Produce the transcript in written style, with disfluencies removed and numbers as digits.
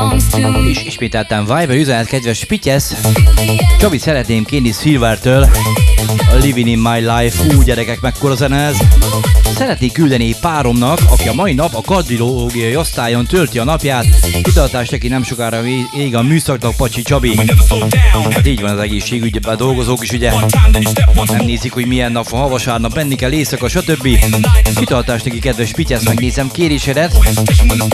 És ismételten Viber üzenet, kedves Pityesz. Csabi, szeretném kérni Silvertől a Living in My Life. Gyerekek, mekkora zene ez. Szeretnék küldeni páromnak, aki a mai nap a kardiológiai osztályon tölti a napját. Kitartás neki, nem sokára ég a műszaknak, Pacsi Csabi. Hát így van, az egészségügyben dolgozók is ugye nem nézik, hogy milyen nap van, ha vasárnap menni kell, éjszaka, stb. Kitartás neki, kedves Pityesz, megnézem kérésedet.